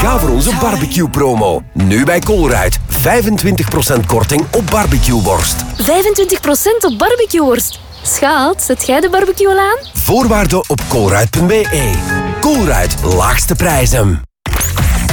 Ga voor onze barbecue-promo. Nu bij Colruyt. 25% korting op barbecueworst. 25% op barbecueworst. Schat, zet jij de barbecue al aan? Voorwaarden op colruyt.be. Colruyt, laagste prijzen.